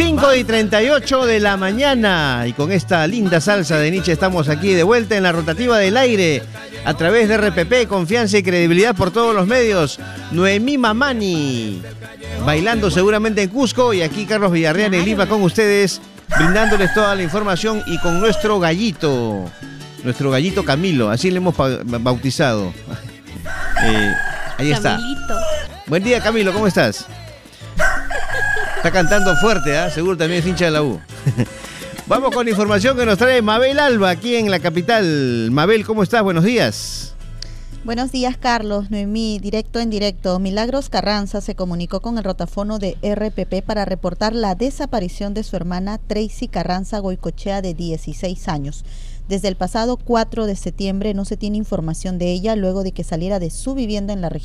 5:38 de la mañana y con esta linda salsa de Nietzsche estamos aquí de vuelta en la rotativa del aire a través de RPP, confianza y credibilidad por todos los medios. Noemí Mamani bailando seguramente en Cusco y aquí Carlos Villarreal en Lima con ustedes brindándoles toda la información y con nuestro gallito Camilo, así le hemos bautizado. Ahí está. Camilito. Buen día, Camilo, ¿cómo estás? Está cantando fuerte, ¿eh? Seguro también es hincha de la U. Vamos con información que nos trae Mabel Alba aquí en la capital. Mabel, ¿cómo estás? Buenos días. Buenos días, Carlos, Noemí, directo en directo. Milagros Carranza se comunicó con el rotafono de RPP para reportar la desaparición de su hermana Tracy Carranza Goicochea, de 16 años. Desde el pasado 4 de septiembre no se tiene información de ella luego de que saliera de su vivienda en la región